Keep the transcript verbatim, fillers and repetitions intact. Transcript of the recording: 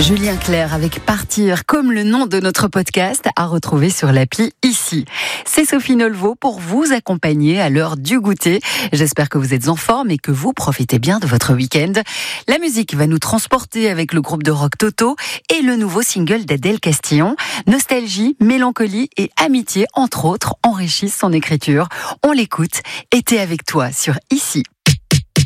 Julien Clerc avec Partir, comme le nom de notre podcast, à retrouver sur l'appli Ici. C'est Sophie Nolvo pour vous accompagner à l'heure du goûter. J'espère que vous êtes en forme et que vous profitez bien de votre week-end. La musique va nous transporter avec le groupe de rock Toto et le nouveau single d'Adèle Castillon. Nostalgie, mélancolie et amitié, entre autres, enrichissent son écriture. On l'écoute et t'es avec toi sur Ici.